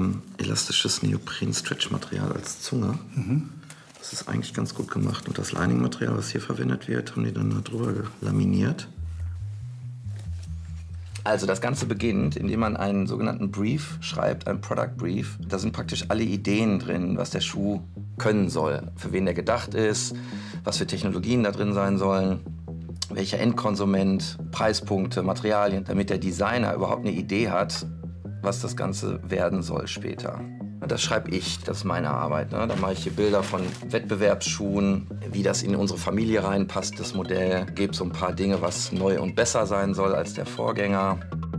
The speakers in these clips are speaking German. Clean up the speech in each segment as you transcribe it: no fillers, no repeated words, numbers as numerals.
elastisches Neopren-Stretch-Material als Zunge. Das ist eigentlich ganz gut gemacht. Und das Lining-Material, was hier verwendet wird, haben die dann da drüber laminiert. Also das Ganze beginnt, indem man einen sogenannten Brief schreibt, einen Product Brief. Da sind praktisch alle Ideen drin, was der Schuh können soll, für wen der gedacht ist, was für Technologien da drin sein sollen, welcher Endkonsument, Preispunkte, Materialien, damit der Designer überhaupt eine Idee hat, was das Ganze werden soll später. Das schreibe ich, das ist meine Arbeit. Ne? Da mache ich hier Bilder von Wettbewerbsschuhen, wie das in unsere Familie reinpasst, das Modell. Gebe so ein paar Dinge, was neu und besser sein soll als der Vorgänger.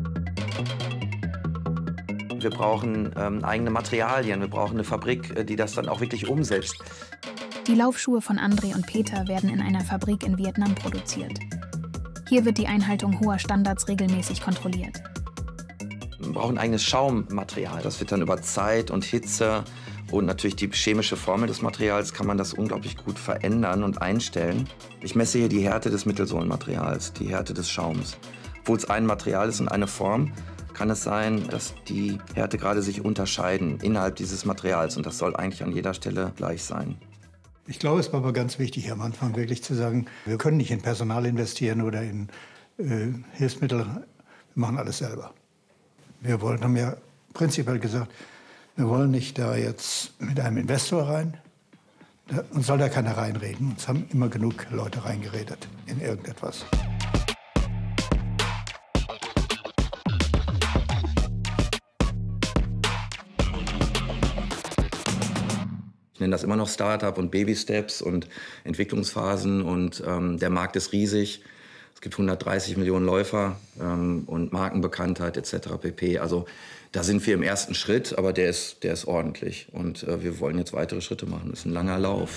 Wir brauchen eigene Materialien, wir brauchen eine Fabrik, die das dann auch wirklich umsetzt. Die Laufschuhe von André und Peter werden in einer Fabrik in Vietnam produziert. Hier wird die Einhaltung hoher Standards regelmäßig kontrolliert. Wir brauchen eigenes Schaummaterial. Das wird dann über Zeit und Hitze und natürlich die chemische Formel des Materials kann man das unglaublich gut verändern und einstellen. Ich messe hier die Härte des Mittelsohlenmaterials, die Härte des Schaums. Obwohl es ein Material ist und eine Form, kann es sein, dass die Härtegrade sich unterscheiden innerhalb dieses Materials. Und das soll eigentlich an jeder Stelle gleich sein. Ich glaube, es war aber ganz wichtig am Anfang wirklich zu sagen, wir können nicht in Personal investieren oder in Hilfsmittel, wir machen alles selber. Wir haben ja prinzipiell gesagt, wir wollen nicht da jetzt mit einem Investor rein. Uns soll da keiner reinreden. Uns haben immer genug Leute reingeredet in irgendetwas. Ich nenne das immer noch Startup und Baby-Steps und Entwicklungsphasen und der Markt ist riesig. Es gibt 130 Millionen Läufer und Markenbekanntheit etc. pp. Also da sind wir im ersten Schritt, aber der ist ordentlich. Und wir wollen jetzt weitere Schritte machen. Das ist ein langer Lauf.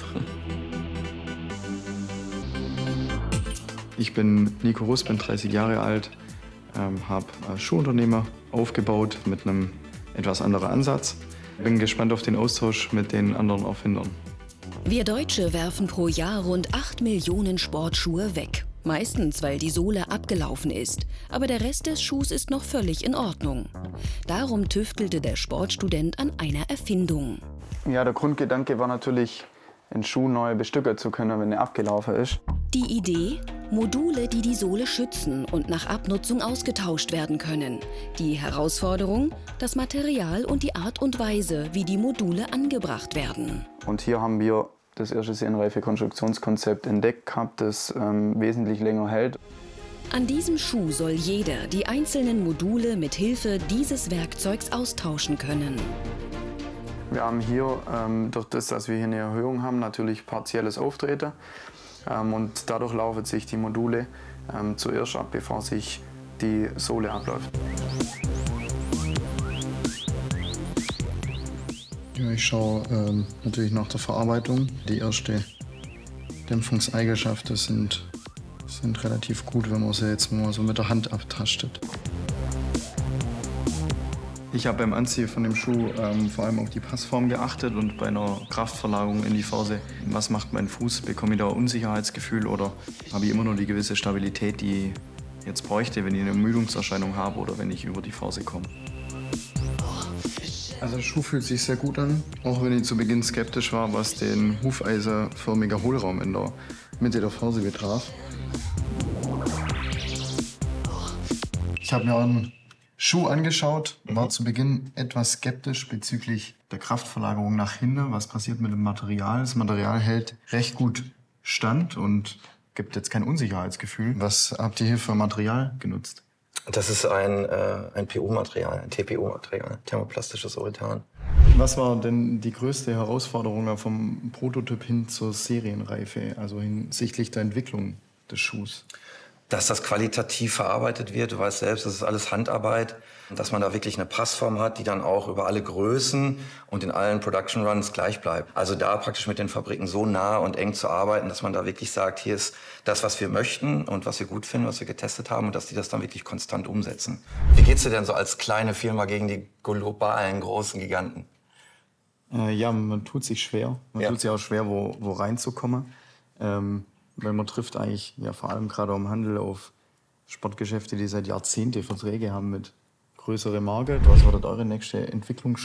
Ich bin Nico Russ, bin 30 Jahre alt, habe Schuhunternehmer aufgebaut mit einem etwas anderen Ansatz. Bin gespannt auf den Austausch mit den anderen Erfindern. Wir Deutsche werfen pro Jahr rund 8 Millionen Sportschuhe weg. Meistens, weil die Sohle abgelaufen ist. Aber der Rest des Schuhs ist noch völlig in Ordnung. Darum tüftelte der Sportstudent an einer Erfindung. Ja, der Grundgedanke war natürlich, einen Schuh neu bestücken zu können, wenn er abgelaufen ist. Die Idee? Module, die die Sohle schützen und nach Abnutzung ausgetauscht werden können. Die Herausforderung? Das Material und die Art und Weise, wie die Module angebracht werden. Und hier haben wir das erste serienreife Konstruktionskonzept entdeckt gehabt, das wesentlich länger hält. An diesem Schuh soll jeder die einzelnen Module mit Hilfe dieses Werkzeugs austauschen können. Wir haben hier, durch das, dass wir hier eine Erhöhung haben, natürlich partielles Auftreten. Und dadurch laufen sich die Module zuerst ab, bevor sich die Sohle abläuft. Ja, ich schaue natürlich nach der Verarbeitung. Die erste Dämpfungseigenschaften sind relativ gut, wenn man sie jetzt mal so mit der Hand abtastet. Ich habe beim Anziehen von dem Schuh vor allem auf die Passform geachtet und bei einer Kraftverlagerung in die Ferse. Was macht mein Fuß? Bekomme ich da ein Unsicherheitsgefühl oder habe ich immer nur die gewisse Stabilität, die ich jetzt bräuchte, wenn ich eine Ermüdungserscheinung habe oder wenn ich über die Ferse komme? Also der Schuh fühlt sich sehr gut an, auch wenn ich zu Beginn skeptisch war, was den hufeisenförmigen Hohlraum in der Mitte der Ferse betraf. Ich habe mir einen Schuh angeschaut, war zu Beginn etwas skeptisch bezüglich der Kraftverlagerung nach hinten. Was passiert mit dem Material? Das Material hält recht gut Stand und gibt jetzt kein Unsicherheitsgefühl. Was habt ihr hier für Material genutzt? Das ist ein PU-Material, ein TPU-Material, thermoplastisches Urethan. Was war denn die größte Herausforderung vom Prototyp hin zur Serienreife, also hinsichtlich der Entwicklung des Schuhs? Dass das qualitativ verarbeitet wird, du weißt selbst, das ist alles Handarbeit, dass man da wirklich eine Passform hat, die dann auch über alle Größen und in allen Production Runs gleich bleibt. Also da praktisch mit den Fabriken so nah und eng zu arbeiten, dass man da wirklich sagt, hier ist das, was wir möchten und was wir gut finden, was wir getestet haben und dass die das dann wirklich konstant umsetzen. Wie geht's dir denn so als kleine Firma gegen die globalen großen Giganten? Ja, man tut sich schwer. Man tut sich auch schwer, wo reinzukommen. Weil man trifft eigentlich ja vor allem gerade im Handel auf Sportgeschäfte, die seit Jahrzehnten Verträge haben mit größeren Marken. Was war dort eure nächste Entwicklung?